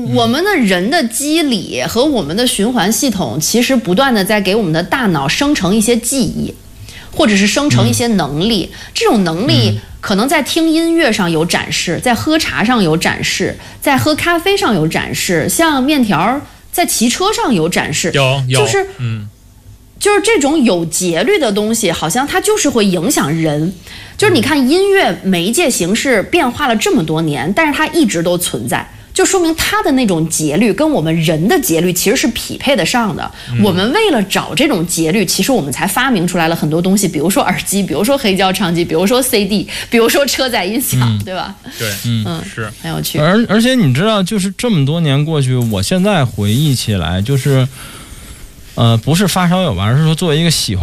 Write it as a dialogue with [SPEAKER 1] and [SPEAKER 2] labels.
[SPEAKER 1] 我们的人的机理和我们的循环系统，其实不断的在给我们的大脑生成一些记忆，或者是生成一些能力。这种能力可能在听音乐上有展示，在喝茶上有展示，在喝咖啡上有展示，像面条在骑车上有展示。
[SPEAKER 2] 有，
[SPEAKER 1] 就是这种有节律的东西，好像它就是会影响人。就是你看音乐媒介形式变化了这么多年，但是它一直都存在，就说明它的那种节律跟我们人的节律其实是匹配得上的。我们为了找这种节律，其实我们才发明出来了很多东西，比如说耳机，比如说黑胶唱机，比如说 CD， 比如说车载音响，对吧？
[SPEAKER 2] 对，是
[SPEAKER 1] 很有趣。
[SPEAKER 3] 而且你知道，就是这么多年过去，我现在回忆起来，就是不是发烧友吧，而是说作为一个喜欢